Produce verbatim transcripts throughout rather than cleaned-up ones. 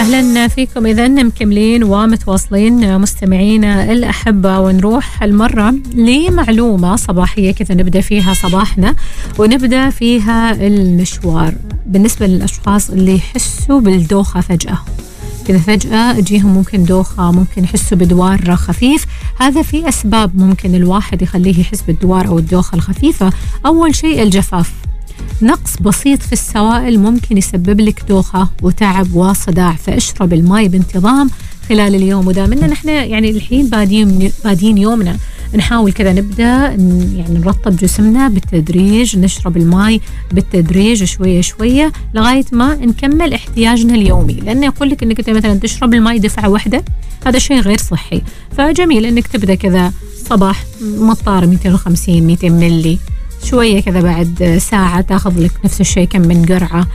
أهلا فيكم. إذا مكملين ومتواصلين مستمعينا الأحبة، ونروح المرة لمعلومة صباحية كذا نبدأ فيها صباحنا ونبدأ فيها المشوار بالنسبة للأشخاص اللي يحسوا بالدوخة فجأة كذا، فجأة تجيهم ممكن دوخة، ممكن يحسوا بدوار خفيف. هذا في أسباب ممكن الواحد يخليه يحس بالدوار أو الدوخة الخفيفة. أول شيء الجفاف، نقص بسيط في السوائل ممكن يسبب لك دوخة وتعب وصداع، فاشرب الماء بانتظام خلال اليوم. ودامنا نحن يعني الحين بادين بادين يومنا نحاول كذا نبدأ يعني نرطب جسمنا بالتدريج، نشرب الماء بالتدريج شوية شوية لغاية ما نكمل احتياجنا اليومي. لأن يقول لك أنك مثلا تشرب الماء دفعة واحدة، هذا شيء غير صحي. فجميل أنك تبدأ كذا صباح مطار مئتين وخمسين مئتين ملي، شوية كذا بعد ساعة تاخذ لك نفس الشيء كم من قرعة،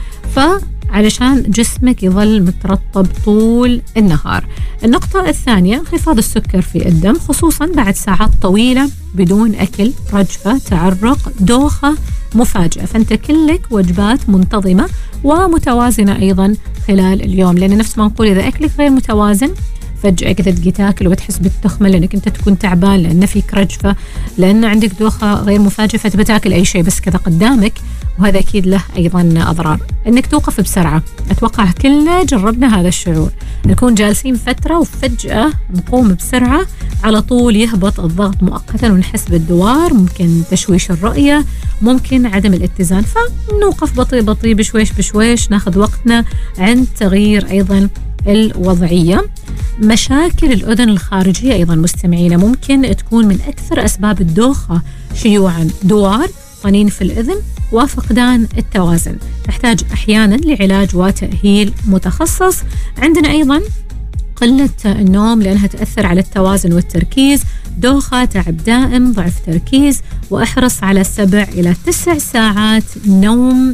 فعلشان جسمك يظل مترطب طول النهار. النقطة الثانية انخفاض السكر في الدم، خصوصا بعد ساعات طويلة بدون أكل، رجفة، تعرق، دوخة مفاجئة. فأنت كلك وجبات منتظمة ومتوازنة أيضا خلال اليوم، لأن نفس ما نقول إذا أكلك غير متوازن فجأة كذا تجي تاكل وتحس بالتخمة لأنك أنت تكون تعبان، لأن فيك رجفة، لأن عندك دوخة غير مفاجئة، فتبى تاكل أي شيء بس كذا قدامك، وهذا أكيد له أيضا أضرار. إنك توقف بسرعة، أتوقع كلنا جربنا هذا الشعور، نكون جالسين فترة وفجأة نقوم بسرعة، على طول يهبط الضغط مؤقتا ونحس بالدوار، ممكن تشويش الرؤية، ممكن عدم الاتزان. فنوقف بطيء بطيء بشويش بشويش، ناخذ وقتنا عند تغيير أيضا الوضعية. مشاكل الأذن الخارجية أيضا مستمعين ممكن تكون من أكثر أسباب الدوخة شيوعا، دوار، طنين في الأذن وفقدان التوازن، تحتاج أحيانا لعلاج وتأهيل متخصص. عندنا أيضا قلة النوم لأنها تأثر على التوازن والتركيز، دوخة، تعب دائم، ضعف تركيز، وأحرص على سبع إلى تسع ساعات نوم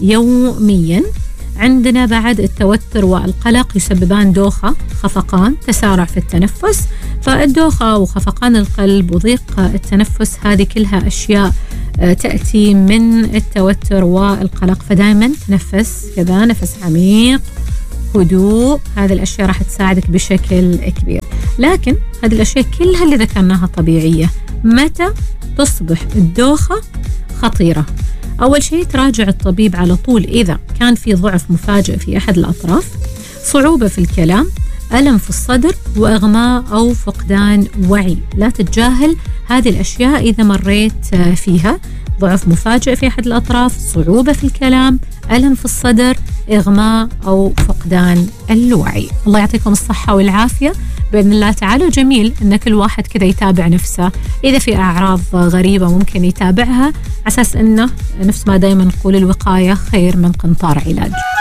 يوميا. عندنا بعد التوتر والقلق يسببان دوخة، خفقان، تسارع في التنفس. فالدوخة وخفقان القلب وضيق التنفس هذه كلها أشياء تأتي من التوتر والقلق. فدائما تنفس كذا نفس عميق، هدوء، هذه الأشياء راح تساعدك بشكل كبير. لكن هذه الأشياء كلها اللي ذكرناها طبيعية. متى تصبح الدوخة خطيرة؟ أول شيء تراجع الطبيب على طول إذا كان في ضعف مفاجئ في أحد الأطراف، صعوبة في الكلام، ألم في الصدر، وإغماء أو فقدان وعي. لا تتجاهل هذه الأشياء إذا مريت فيها. ضعف مفاجئ في أحد الأطراف، صعوبة في الكلام، ألم في الصدر، إغماء أو فقدان الوعي. الله يعطيكم الصحة والعافية بإذن الله تعالى. وجميل أن كل واحد كذا يتابع نفسه، إذا في أعراض غريبة ممكن يتابعها، على أساس أنه نفس ما دايما نقول الوقاية خير من قنطار علاج.